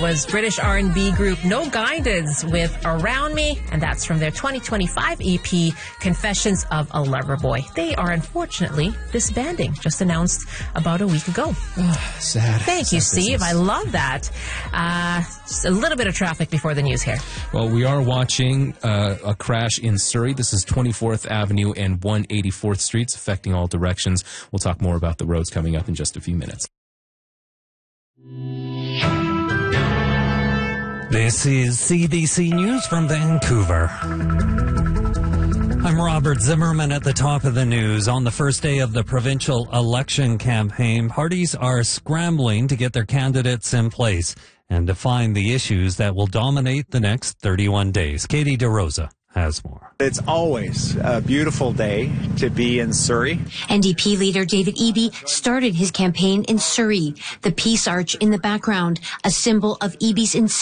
That was British R&B group No Guidance with Around Me, and that's from their 2025 EP, Confessions of a Lover Boy. They are unfortunately disbanding, just announced about a week ago. Sad. Thank you, Steve. Business. I love that. Just a little bit of traffic before the news here. Well, we are watching a crash in Surrey. This is 24th Avenue and 184th Streets, affecting all directions. We'll talk more about the roads coming up in just a few minutes. This is CBC News from Vancouver. I'm Robert Zimmerman at the top of the news. On the first day of the provincial election campaign, parties are scrambling to get their candidates in place and define the issues that will dominate the next 31 days. Katie DeRosa has more. It's always a beautiful day to be in Surrey. NDP leader David Eby started his campaign in Surrey. The Peace Arch in the background, a symbol of Eby's